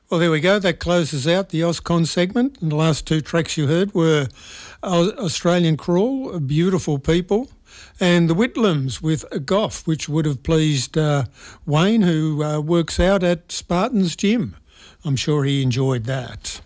Well, there we go. That closes out the Auscon segment. And the last two tracks you heard were Australian Crawl, Beautiful People, and the Whitlams with Goff, which would have pleased Wayne, who works out at Spartan's Gym. I'm sure he enjoyed that.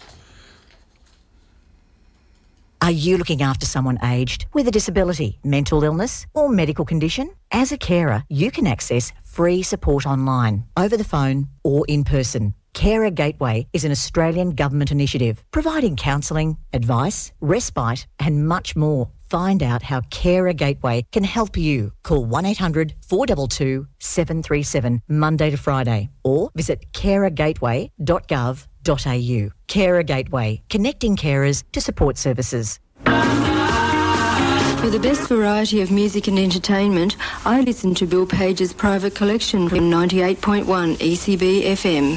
Are you looking after someone aged with a disability, mental illness or medical condition? As a carer, you can access free support online, over the phone or in person. Carer Gateway is an Australian government initiative providing counselling, advice, respite and much more. Find out how Carer Gateway can help you. Call 1800 422 737 Monday to Friday or visit carergateway.gov.au. Carer Gateway, connecting carers to support services. For the best variety of music and entertainment, I listen to Bill Page's private collection from 98.1 ECB FM.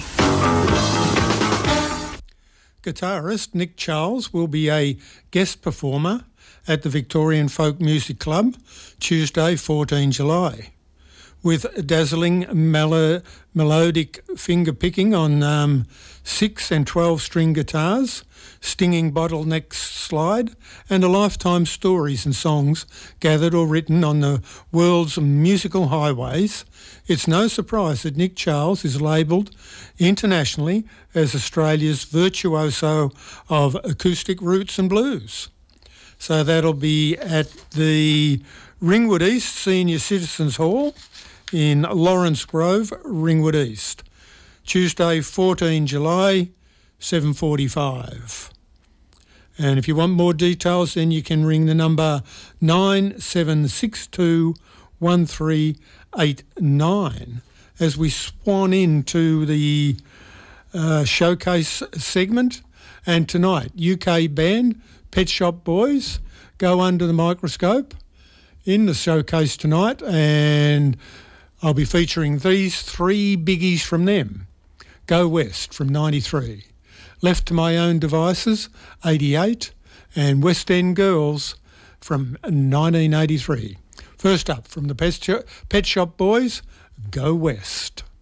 Guitarist Nick Charles will be a guest performer at the Victorian Folk Music Club Tuesday, 14 July. With dazzling melodic finger-picking on 6 and 12-string guitars, stinging bottleneck slide, and a lifetime stories and songs gathered or written on the world's musical highways, it's no surprise that Nick Charles is labelled internationally as Australia's virtuoso of acoustic roots and blues. So that'll be at the Ringwood East Senior Citizens Hall in Lawrence Grove, Ringwood East. Tuesday, 14 July, 7:45. And if you want more details, then you can ring the number 9762 1389 as we swan into the showcase segment. And tonight, UK band Pet Shop Boys go under the microscope in the showcase tonight, and I'll be featuring these three biggies from them. Go West from 93, Left to My Own Devices 88, and West End Girls from 1983. First up from the Pet Shop Boys, Go West.